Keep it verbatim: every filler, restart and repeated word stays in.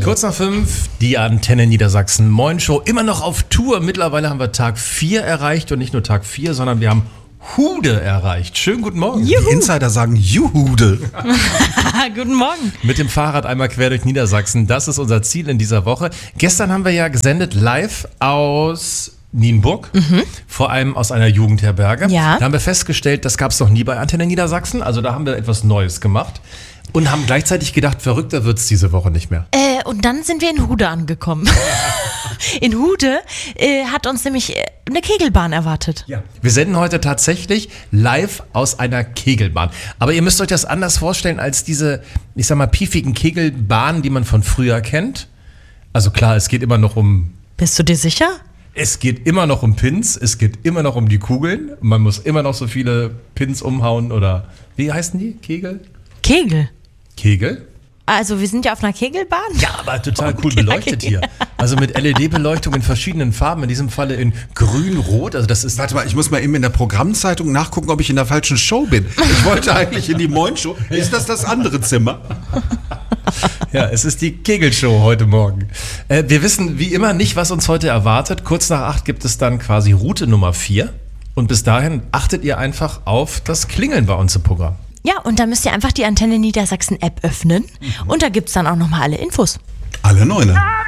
Kurz nach fünf, die Antenne Niedersachsen Moin Show, immer noch auf Tour. Mittlerweile haben wir Tag vier erreicht und nicht nur Tag vier, sondern wir haben Hude erreicht. Schönen guten Morgen. Juhu. Die Insider sagen Juhude. Guten Morgen. Mit dem Fahrrad einmal quer durch Niedersachsen, das ist unser Ziel in dieser Woche. Gestern haben wir ja gesendet live aus Nienburg, mhm. vor allem aus einer Jugendherberge. Ja. Da haben wir festgestellt, das gab es noch nie bei Antenne Niedersachsen, also da haben wir etwas Neues gemacht. Und haben gleichzeitig gedacht, verrückter wird es diese Woche nicht mehr. Äh, und dann sind wir in Hude angekommen. In Hude äh, hat uns nämlich äh, eine Kegelbahn erwartet. Ja. Wir senden heute tatsächlich live aus einer Kegelbahn. Aber ihr müsst euch das anders vorstellen als diese, ich sag mal, piefigen Kegelbahnen, die man von früher kennt. Also klar, es geht immer noch um... Bist du dir sicher? Es geht immer noch um Pins, es geht immer noch um die Kugeln. Man muss immer noch so viele Pins umhauen oder... Wie heißen die? Kegel? Kegel. Kegel? Also wir sind ja auf einer Kegelbahn. Ja, aber total cool Okay, beleuchtet okay. hier. Also mit L E D-Beleuchtung in verschiedenen Farben, in diesem Falle in grün, rot. Also das ist... Warte mal, ich muss mal eben in der Programmzeitung nachgucken, ob ich in der falschen Show bin. Ich wollte eigentlich in die Moin Show. Ist das das andere Zimmer? Ja, es ist die Kegelshow heute Morgen. Äh, wir wissen wie immer nicht, was uns heute erwartet. Kurz nach acht gibt es dann quasi Route Nummer vier. Und bis dahin achtet ihr einfach auf das Klingeln bei uns im Programm. Ja, und da müsst ihr einfach die Antenne Niedersachsen App öffnen. Und da gibt es dann auch nochmal alle Infos. Alle Neune.